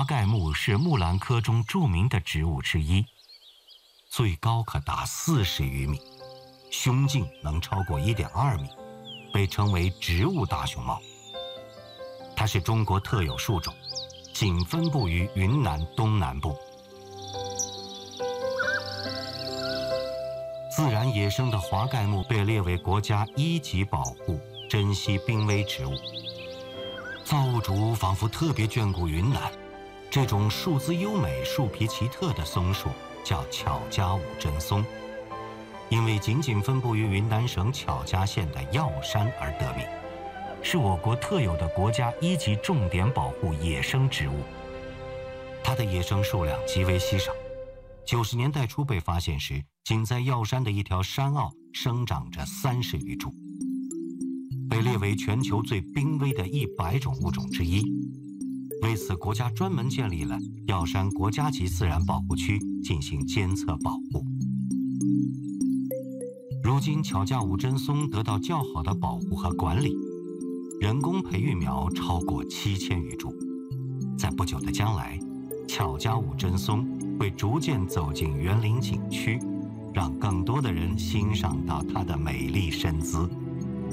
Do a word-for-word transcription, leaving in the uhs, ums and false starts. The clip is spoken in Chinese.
盖木是木兰科中著名的植物之一，最高可达四十余米，胸径能超过 一点二米，被称为植物大熊猫。它是中国特有树种，仅分布于云南东南部。自然野生的华盖木被列为国家一级保护珍稀濒危植物。造物主仿佛特别眷顾云南，这种树姿优美、树皮奇特的松树叫巧家五针松，因为仅仅分布于云南省巧家县的药山而得名，是我国特有的国家一级重点保护野生植物。它的野生数量极为稀少，九十年代初被发现时，仅在药山的一条山坳生长着三十余株，被列为全球最濒危的一百种物种之一。为此，国家专门建立了药山国家级自然保护区进行监测保护。如今，巧家五针松得到较好的保护和管理，人工培育苗超过七千余株。在不久的将来，巧家五针松会逐渐走进园林景区，让更多的人欣赏到它的美丽身姿。